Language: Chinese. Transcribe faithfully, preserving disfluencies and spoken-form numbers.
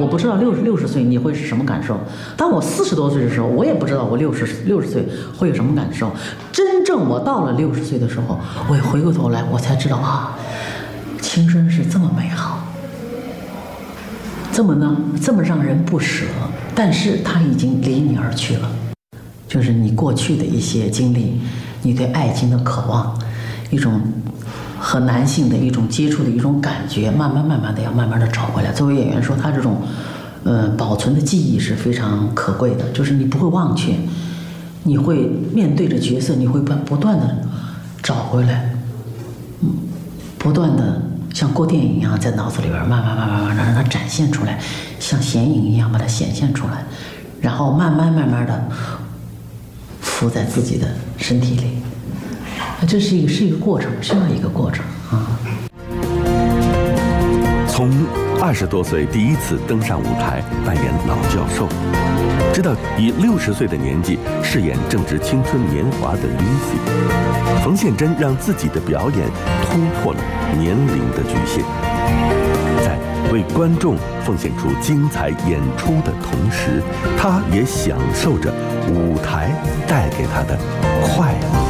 我不知道六十六十岁你会是什么感受。当我四十多岁的时候，我也不知道我六十六十岁会有什么感受。真正我到了六十岁的时候，我也回过头来，我才知道啊，青春是这么美好，这么呢，这么让人不舍。但是它已经离你而去了，就是你过去的一些经历，你对爱情的渴望，一种和男性的一种接触的一种感觉，慢慢慢慢的要慢慢的找回来。作为演员说，他这种呃保存的记忆是非常可贵的，就是你不会忘却，你会面对着角色，你会不断的找回来，嗯，不断的像过电影一样在脑子里边慢慢慢慢慢慢让它展现出来，像显影一样把它显现出来，然后慢慢慢慢的附在自己的身体里。这是一个是一个过程，需要一个过程啊。 从二十多岁第一次登上舞台扮演老教授，直到以六十岁的年纪饰演正值青春年华的 Lucy， 冯宪珍让自己的表演突破了年龄的局限，在为观众奉献出精彩演出的同时，他也享受着舞台带给他的快乐。